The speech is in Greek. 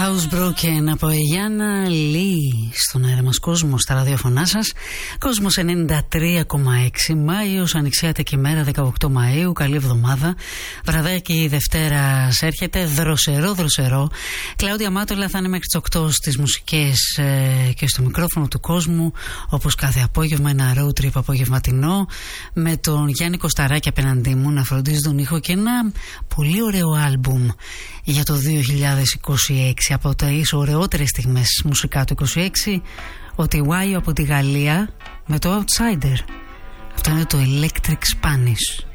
Housebroken από Γιάννα Λί στον αέρα μας κόσμο, στα ραδιοφωνά σας. Κόσμος 93,6, Μάιος, ανοιξιάτικη μέρα, 18 Μαΐου, καλή εβδομάδα. Βραδάκι Δευτέρα έρχεται, δροσερό. Κλάουδια Μάτολα θα είναι μέχρι τις 8 στις μουσικές και στο μικρόφωνο του κόσμου, όπως κάθε απόγευμα, ένα road trip απογευματινό, με τον Γιάννη Κωσταράκη απέναντί μου να φροντίζει τον ήχο και ένα πολύ ωραίο άλμπουμ για το 2026. Από τις ωραιότερες στιγμές μουσικά του 26, ο Τιουάιο από τη Γαλλία με το Outsider. Αυτό είναι το Electric Spanish.